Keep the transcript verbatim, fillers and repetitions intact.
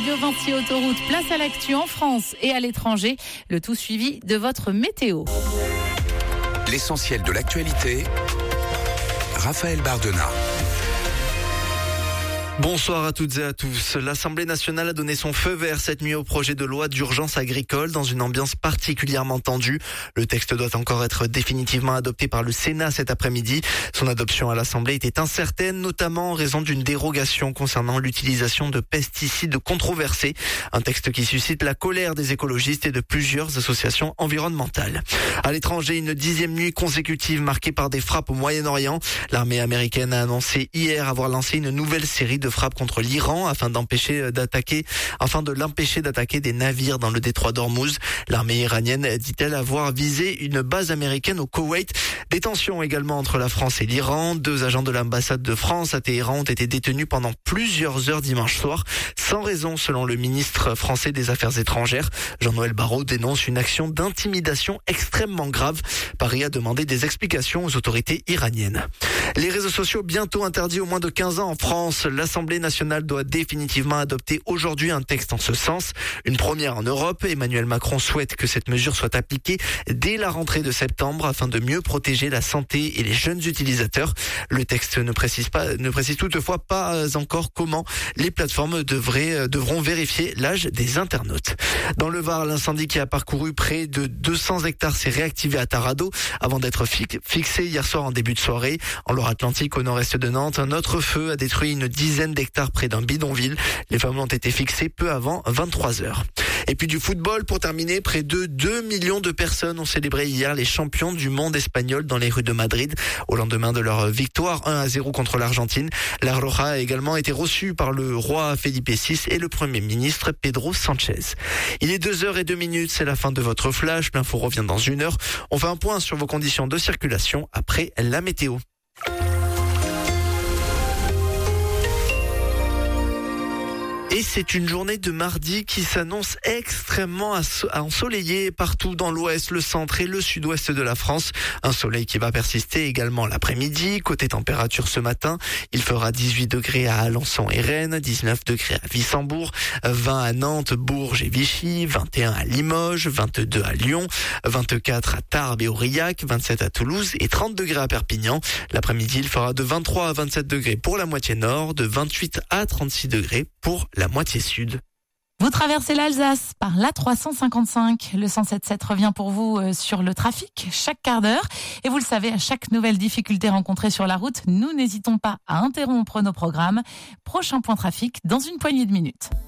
Radio Vinci Autoroute, place à l'actu en France et à l'étranger. Le tout suivi de votre météo. L'essentiel de l'actualité, Raphaël Bardena. Bonsoir à toutes et à tous. L'Assemblée nationale a donné son feu vert cette nuit au projet de loi d'urgence agricole dans une ambiance particulièrement tendue. Le texte doit encore être définitivement adopté par le Sénat cet après-midi. Son adoption à l'Assemblée était incertaine, notamment en raison d'une dérogation concernant l'utilisation de pesticides controversés. Un texte qui suscite la colère des écologistes et de plusieurs associations environnementales. À l'étranger, une dixième nuit consécutive marquée par des frappes au Moyen-Orient. L'armée américaine a annoncé hier avoir lancé une nouvelle série de frappe contre l'Iran afin d'empêcher d'attaquer, afin de l'empêcher d'attaquer des navires dans le détroit d'Ormuz. L'armée iranienne dit-elle avoir visé une base américaine au Koweït. Des tensions également entre la France et l'Iran. Deux agents de l'ambassade de France à Téhéran ont été détenus pendant plusieurs heures dimanche soir, sans raison selon le ministre français des Affaires étrangères. Jean-Noël Barrot dénonce une action d'intimidation extrêmement grave. Paris a demandé des explications aux autorités iraniennes. Les réseaux sociaux bientôt interdits aux moins de quinze ans en France. L'Assemblée nationale doit définitivement adopter aujourd'hui un texte en ce sens. Une première en Europe. Emmanuel Macron souhaite que cette mesure soit appliquée dès la rentrée de septembre afin de mieux protéger la santé et les jeunes utilisateurs. Le texte ne précise pas, ne précise toutefois pas encore comment les plateformes devraient, devront vérifier l'âge des internautes. Dans le Var, l'incendie qui a parcouru près de deux cents hectares s'est réactivé à Taradot avant d'être fixé hier soir en début de soirée. En Loire-Atlantique, au nord-est de Nantes, un autre feu a détruit une dizaine d'hectares près d'un bidonville. Les flammes ont été fixées peu avant vingt-trois heures. Et puis du football pour terminer, près de deux millions de personnes ont célébré hier les champions du monde espagnol dans les rues de Madrid au lendemain de leur victoire un à zéro contre l'Argentine. La Roja a également été reçue par le roi Felipe six et le premier ministre Pedro Sanchez. Il est deux heures et deux minutes, c'est la fin de votre flash. L'info revient dans une heure. On fait un point sur vos conditions de circulation après la météo. Et c'est une journée de mardi qui s'annonce extrêmement ensoleillée partout dans l'ouest, le centre et le sud-ouest de la France. Un soleil qui va persister également l'après-midi. Côté température ce matin, il fera dix-huit degrés à Alençon et Rennes, dix-neuf degrés à Wissembourg, vingt à Nantes, Bourges et Vichy, vingt et un à Limoges, vingt-deux à Lyon, vingt-quatre à Tarbes et Aurillac, vingt-sept à Toulouse et trente degrés à Perpignan. L'après-midi, il fera de vingt-trois à vingt-sept degrés pour la moitié nord, de vingt-huit à trente-six degrés pour la moitié sud. Vous traversez l'Alsace par l'A trois cent cinquante-cinq. Le cent sept sept revient pour vous sur le trafic chaque quart d'heure. Et vous le savez, à chaque nouvelle difficulté rencontrée sur la route, nous n'hésitons pas à interrompre nos programmes. Prochain point trafic dans une poignée de minutes.